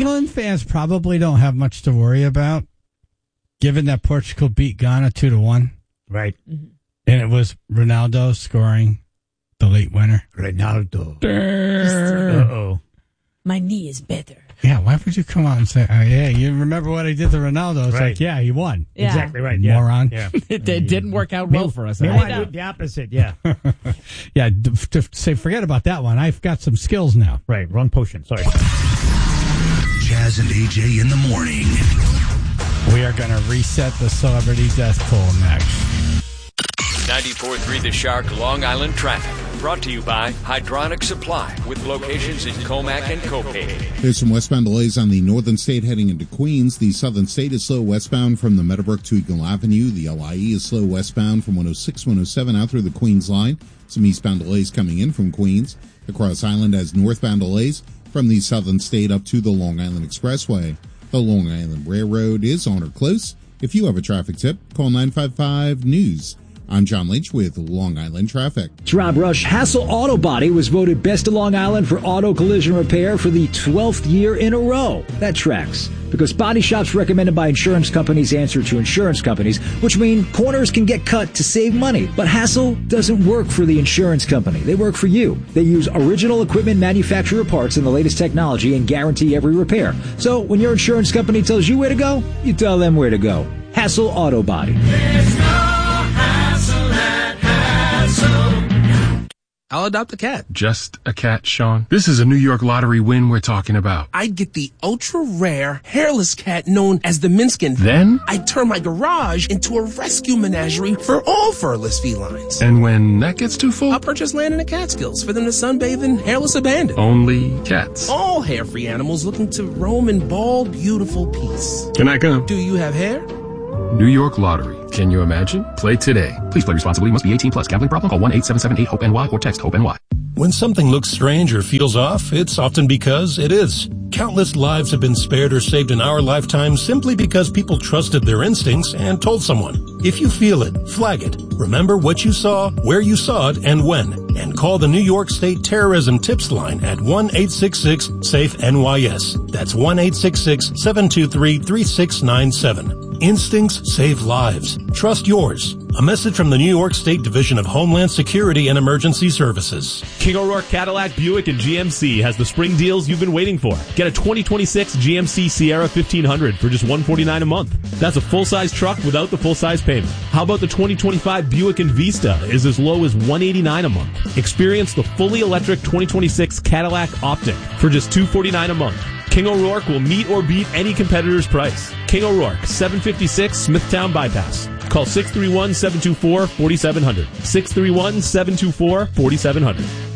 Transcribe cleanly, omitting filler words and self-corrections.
England fans probably don't have much to worry about, given that Portugal beat Ghana 2-1. Right. Mm-hmm. And it was Ronaldo scoring the late winner. Ronaldo. Uh-oh. My knee is better. Yeah, why would you come out and say, oh, yeah, you remember what I did to Ronaldo? It's Right. like, yeah, he won. Yeah. Exactly right. Yeah. Moron. Yeah. It didn't work out well for us. We I want know. to do the opposite. Yeah. Yeah, to say, forget about that one. I've got some skills now. Right. Wrong potion. Sorry. Jazz and AJ in the morning. We are going to reset the celebrity death pool next. 94.3 The Shark, Long Island traffic. Brought to you by Hydronic Supply with locations in Comac and Copay. There's some westbound delays on the northern state heading into Queens. The southern state is slow westbound from the Meadowbrook to Eagle Avenue. The LIE is slow westbound from 106, 107 out through the Queens line. Some eastbound delays coming in from Queens. The Cross Island has northbound delays from the southern state up to the Long Island Expressway. The Long Island Railroad is on or close. If you have a traffic tip, call 955-NEWS. I'm John Lynch with Long Island Traffic. It's Rob Rush. Hassel Auto Body was voted Best of Long Island for auto collision repair for the 12th year in a row. That tracks, because body shops recommended by insurance companies answer to insurance companies, which mean corners can get cut to save money. But Hassel doesn't work for the insurance company. They work for you. They use original equipment manufacturer parts and the latest technology and guarantee every repair. So when your insurance company tells you where to go, you tell them where to go. Hassel Auto Body. I'll adopt a cat. Just a cat, Sean? This is a New York lottery win we're talking about. I'd get the ultra-rare, hairless cat known as the Minskin. Then? I'd turn my garage into a rescue menagerie for all furless felines. And when that gets too full? I'll purchase land in the Catskills for them to sunbathe in hairless abandon. Only cats. All hair-free animals looking to roam in bald, beautiful peace. Can I come? Do you have hair? New York Lottery. Can you imagine? Play today. Please play responsibly. Must be 18 plus. Gambling problem? Call 1-877-8-HOPE-NY or text HOPE-NY. When something looks strange or feels off, it's often because it is. Countless lives have been spared or saved in our lifetime simply because people trusted their instincts and told someone. If you feel it, flag it. Remember what you saw, where you saw it, and when. And call the New York State Terrorism Tips Line at 1-866-SAFE-NYS. That's 1-866-723-3697. Instincts save lives. Trust yours. A message from the New York State Division of Homeland Security and Emergency Services. King O'Rourke Cadillac, Buick, and GMC has the spring deals you've been waiting for. Get a 2026 GMC Sierra 1500 for just $149 a month. That's a full-size truck without the full-size payment. How about the 2025 Buick Envista is as low as $189 a month. Experience the fully electric 2026 Cadillac Optic for just $249 a month. King O'Rourke will meet or beat any competitor's price. King O'Rourke, 756 Smithtown Bypass. Call 631-724-4700. 631-724-4700.